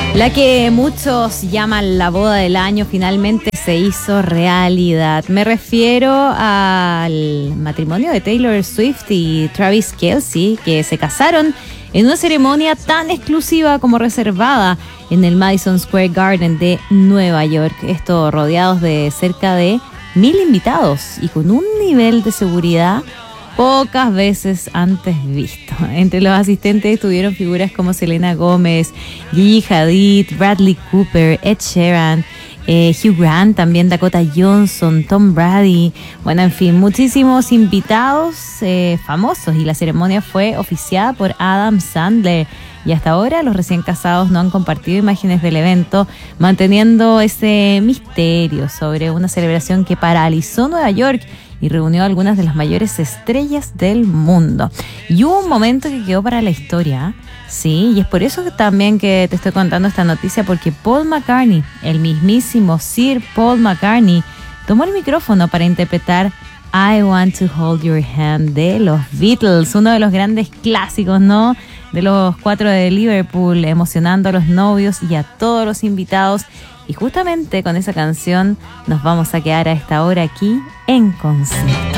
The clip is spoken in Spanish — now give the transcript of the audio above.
La que muchos llaman la boda del año finalmente se hizo realidad. Me refiero al matrimonio de Taylor Swift y Travis Kelce, que se casaron en una ceremonia tan exclusiva como reservada en el Madison Square Garden de Nueva York. Esto rodeados de cerca de 1000 invitados y con un nivel de seguridad pocas veces antes visto. Entre los asistentes estuvieron figuras como Selena Gómez, Gigi Hadid, Bradley Cooper, Ed Sheeran, Hugh Grant, también Dakota Johnson, Tom Brady, bueno, en fin, muchísimos invitados famosos, y la ceremonia fue oficiada por Adam Sandler. Y hasta ahora los recién casados no han compartido imágenes del evento, manteniendo ese misterio sobre una celebración que paralizó Nueva York y reunió a algunas de las mayores estrellas del mundo. Y hubo un momento que quedó para la historia, sí, y es por eso que también que te estoy contando esta noticia, porque Paul McCartney, el mismísimo Sir Paul McCartney, tomó el micrófono para interpretar I Want to Hold Your Hand de los Beatles, uno de los grandes clásicos, ¿no?, de los 4 de Liverpool, emocionando a los novios y a todos los invitados. Y justamente con esa canción nos vamos a quedar a esta hora aquí en concierto.